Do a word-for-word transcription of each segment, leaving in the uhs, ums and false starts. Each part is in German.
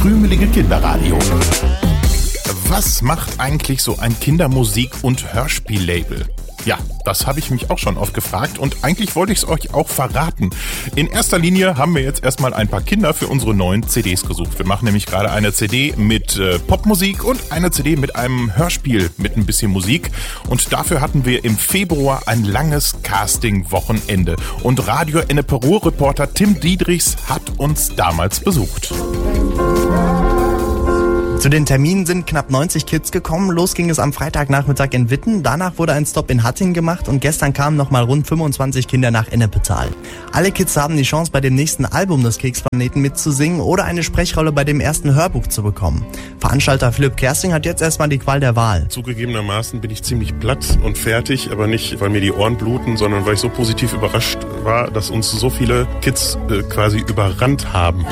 krümelige Kinderradio. Was macht eigentlich so ein Kindermusik- und Hörspiellabel? Ja, das habe ich mich auch schon oft gefragt und eigentlich wollte ich es euch auch verraten. In erster Linie haben wir jetzt erstmal ein paar Kinder für unsere neuen C Ds gesucht. Wir machen nämlich gerade eine C D mit äh, Popmusik und eine C D mit einem Hörspiel mit ein bisschen Musik. Und dafür hatten wir im Februar ein langes Casting-Wochenende. Und Radio Enneperu-Reporter Tim Diedrichs hat uns damals besucht. Zu den Terminen sind knapp neunzig Kids gekommen. Los ging es am Freitagnachmittag in Witten. Danach wurde ein Stop in Hattingen gemacht und gestern kamen nochmal rund fünfundzwanzig Kinder nach Ennepetal. Alle Kids haben die Chance, bei dem nächsten Album des Keksplaneten mitzusingen oder eine Sprechrolle bei dem ersten Hörbuch zu bekommen. Veranstalter Philipp Kersting hat jetzt erstmal die Qual der Wahl. Zugegebenermaßen bin ich ziemlich platt und fertig, aber nicht, weil mir die Ohren bluten, sondern weil ich so positiv überrascht war, dass uns so viele Kids äh, quasi überrannt haben.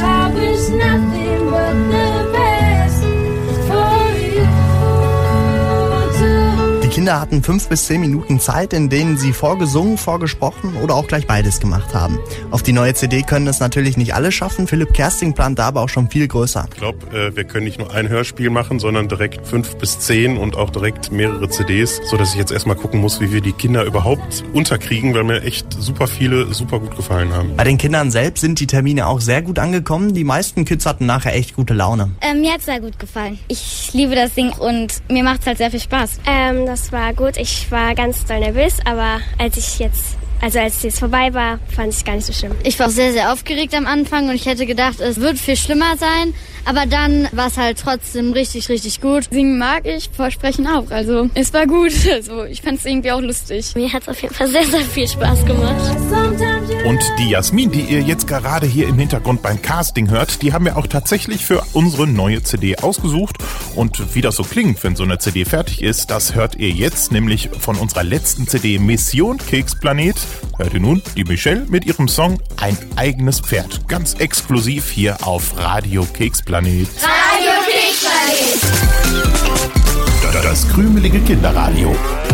Die Kinder hatten fünf bis zehn Minuten Zeit, in denen sie vorgesungen, vorgesprochen oder auch gleich beides gemacht haben. Auf die neue C D können es natürlich nicht alle schaffen. Philipp Kersting plant da aber auch schon viel größer. Ich glaube, äh, wir können nicht nur ein Hörspiel machen, sondern direkt fünf bis zehn und auch direkt mehrere C Ds, sodass ich jetzt erstmal gucken muss, wie wir die Kinder überhaupt unterkriegen, weil mir echt super viele super gut gefallen haben. Bei den Kindern selbst sind die Termine auch sehr gut angekommen. Die meisten Kids hatten nachher echt gute Laune. Ähm, mir hat es sehr gut gefallen. Ich liebe das Ding und mir macht es halt sehr viel Spaß. Ähm, das war gut. Ich war ganz doll nervös, aber als ich jetzt, also als es jetzt vorbei war, fand ich es gar nicht so schlimm. Ich war auch sehr, sehr aufgeregt am Anfang und ich hätte gedacht, es wird viel schlimmer sein. Aber dann war es halt trotzdem richtig, richtig gut. Singen mag ich, vorsprechen auch. Also es war gut. Also ich fand es irgendwie auch lustig. Mir hat es auf jeden Fall sehr, sehr viel Spaß gemacht. Und die Jasmin, die ihr jetzt gerade hier im Hintergrund beim Casting hört, die haben wir auch tatsächlich für unsere neue C D ausgesucht. Und wie das so klingt, wenn so eine C D fertig ist, das hört ihr jetzt, nämlich von unserer letzten C D Mission Keksplanet. Hört ihr nun die Michelle mit ihrem Song Ein eigenes Pferd. Ganz exklusiv hier auf Radio Keksplanet. Radio Keksplanet. Das krümelige Kinderradio.